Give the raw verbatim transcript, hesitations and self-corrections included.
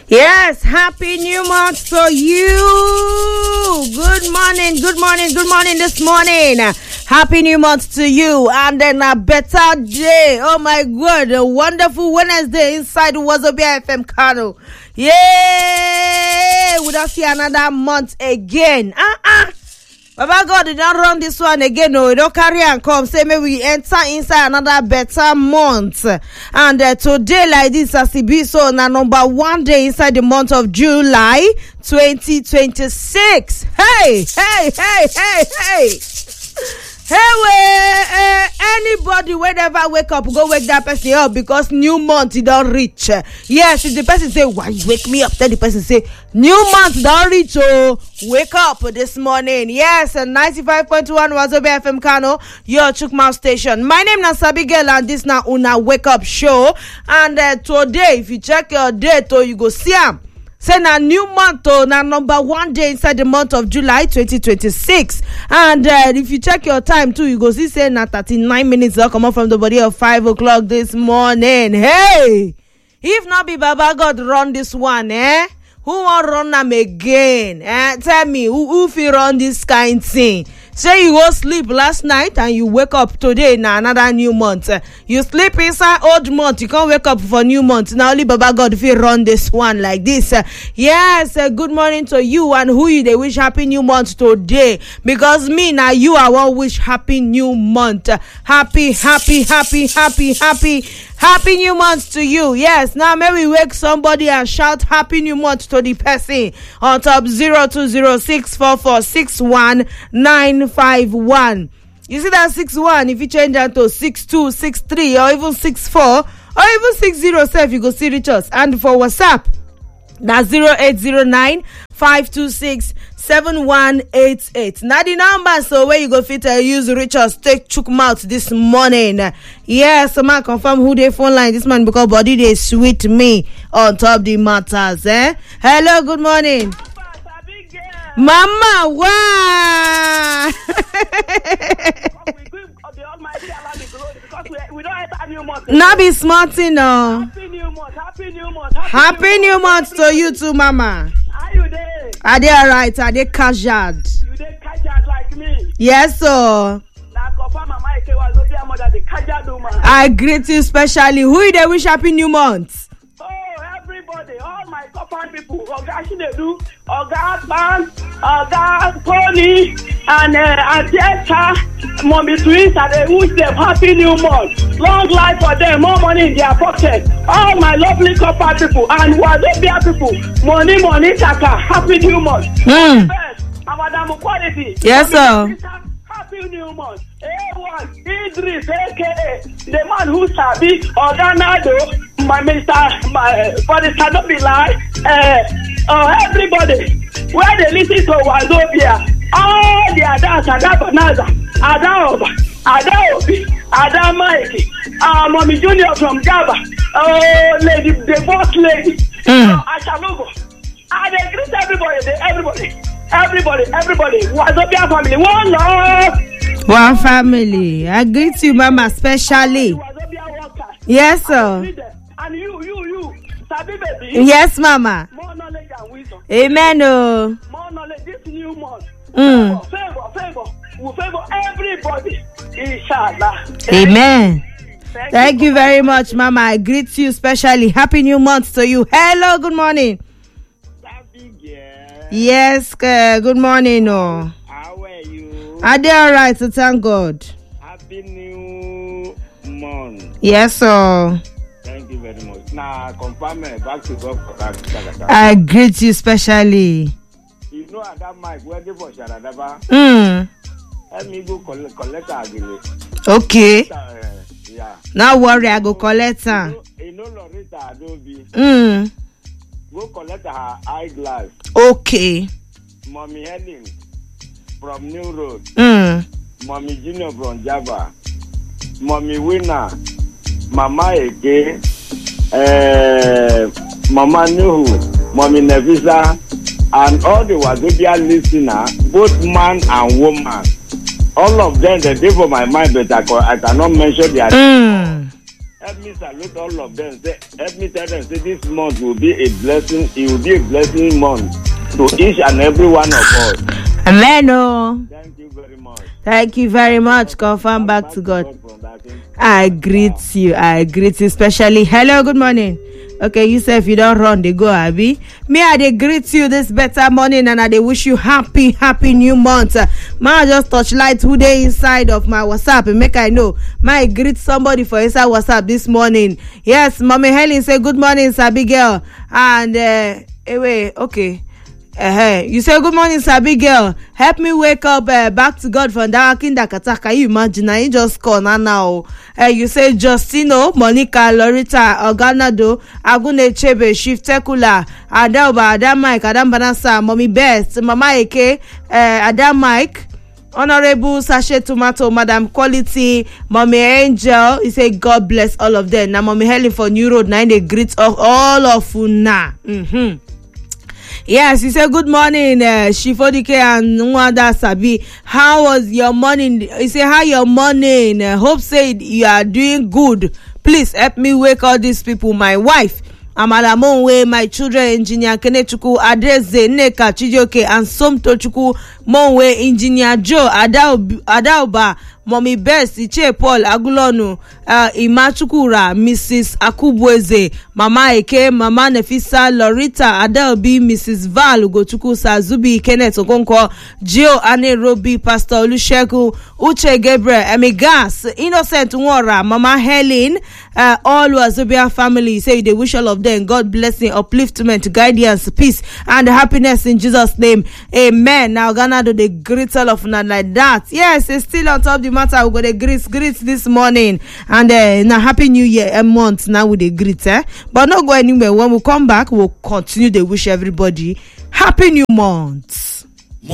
Yes, happy new month to you. Good morning, good morning, good morning this morning. Happy new month to you, and then a better day. Oh my God, a wonderful Wednesday inside Wazobia F M Kano. Yeah, we don't see another month again. Uh-uh. Baba God, you don't run this one again. No, you don't carry and come. Say, maybe we enter inside another better month. And uh, today, like this, as it be, so now number one day inside the month of July twenty twenty-six. Hey, hey, hey, hey, hey. Hey, uh, anybody, whenever wake up, go wake that person up because new month you don't reach. Yes, if the person say, why you wake me up? Then the person say, new month don't reach. Oh, wake up this morning. Yes, ninety-five point one Wazobia F M Kano, your Chukma station. My name is Sabigel and this now Una Wake Up Show. And uh, today, if you check your date, oh, you go see am. Say na new month, oh, na number one day inside the month of July twenty twenty-six. And uh, if you check your time too, you go see say na thirty-nine minutes will come up from the body of five o'clock this morning. Hey, if not be Baba God run this one, eh? Who want run them again? Eh? Tell me, who, who feel run this kind thing? Say you go sleep last night and you wake up today na another new month. Uh, you sleep inside old month, you can't wake up for new month. Now only Baba God if you run this one like this. Uh, yes, uh, good morning to you and who you they wish happy new month today. Because me now you I want wish happy new month. Uh, happy, happy, happy, happy, happy. Happy new month to you. Yes, now maybe wake somebody and shout happy new month to the person on top zero two zero six four four six one nine five one. You see that six one, if you change that to six two six three or even six four or even six zero seven, you go see reach us. And for WhatsApp, that's zero eight zero nine five two six seven one eight eight. Now the number, so where you go fit uh, use reach us, take chook mouth this morning. Yes, so man confirm who they phone line this man because body they sweet me on top the matters. Eh? Hello, good morning. Mama, wow. Not be smart, you know. Happy new month, happy new month, happy, happy new month to you too, Mama. Are you there? Are they alright? Are they casual? You they casual like me? Yes, sir. I greet you specially. Who they wish happy new month? Oh, everybody, all my common people. Oga Shinedu, Oga Ban, Oga Tony, and uh, Atieta, Mommy Twins, and they wish them happy new month. Long life for them, more money in their pocket. All my lovely common people and Wazobia people, money, money, taka, happy new month. Mm. Madam Quality. Yes, sir. Happy new month. A one, Idris, A K A, the man who sabi, Organado, my minister, my body cannot be lie. Uh, uh, everybody, where they listen to Wazobia, all the Adas, Ada Banaza, Ada Oba, Ada Obi, Ada Mike, uh, Mommy Junior from Java, uh, lady, the boss lady, mm. uh, Ashalugo. And they greet everybody, they, everybody, everybody, everybody, Wazobia family, one love. One family. I greet you, Mama, especially. Yes, sir. And you, you, you, Sabi baby. Yes, Mama. More knowledge and wisdom. Amen. Oh. More knowledge this new month. Mm. Favor, favor, will favor everybody. Inshallah. Amen. Thank, Thank you very much, Mama. I greet you specially. Happy new month to you. Hello, good morning. Yes, uh, good morning. Oh. How are you? Are they all right? So thank God. Happy new month. Yes, sir. Thank you very much. Now, confirm me back to God for that. I greet you specially. You know, at that mic, where they for Sharadaba? Hmm. Let me go collect collect agile. Okay. Uh, yeah. Now worry, I go collect her. You know, Loretta Adobe. Hmm. Go collect her eyeglass. Okay. Mommy Helen from New Road. Hmm. Mommy Junior from Java. Mommy Winner. Mama Eke. Uh, Mama Nuhu. Mommy Nevisa. And all the Wazobia listeners, both man and woman. All of them, they did for my mind, but I, I cannot mention their name. Mm. help me salute all of them. Say, help me tell them, say this month will be a blessing. It will be a blessing month to each and every one of us. Amen. Oh. Thank you very much. Thank you very much. Confirm back to God. I greet you. I greet you especially. Hello, good morning. Okay, you say if you don't run, they go, Abby. Me, I they greet you this better morning and I they wish you happy, happy new month. Uh, ma just touch light who they inside of my WhatsApp and make I know. Ma I greet somebody for inside WhatsApp this morning. Yes, Mommy Helen say good morning, Sabi girl. And uh, anyway, okay. Uh-huh. You say good morning, Sabi girl. Help me wake up uh, back to God from that kinda kata. Can you imagine? I just call now. now. Uh, you say Justino, Monica, Lorita, Organado, Agune Chebe, Shift Tekula, Adalba, Adam Mike, Adam Banasa, Mommy Best, Mama Eke, uh, Adam Mike, Honorable Sachet Tomato, Madam Quality, Mommy Angel. You say God bless all of them. Now Mommy Helen for New Road, nine they greet of all of una. Mm-hmm. Yes, you say good morning, uh, Shifodike and Nwada Sabi. How was your morning? You say how your morning? Uh, hope said you are doing good. Please help me wake all these people. My wife, Amala Monwe, my children, Engineer Kenechuku, Adreze, Neka, Chijoke, and Somto Chuku, Monwe, Engineer Joe, Adao, Adaoba, Mommy Best, Iche Paul, Agulonu, uh, Imachukura, Missus Akubweze, Mama Eke, Mama Nefisa, Lorita, Adelbi, Missus Val, Ugochuku, Sazubi, Kenneth Okonko, Gio Anerobi, Pastor Olusegun, Uche Gabriel, Emigas, Innocent Nwora, Mama Helen, uh, all Wazobia family, say they wish all of them God blessing, upliftment, guidance, peace, and happiness in Jesus' name. Amen. Now, Ghana do the greet all of not like that. Yes, it's still on top of the matter. We got a greet, greet this morning, and uh, now happy new year a month now with the greet, eh? But not go anywhere. When we come back, we'll continue to wish everybody happy new month.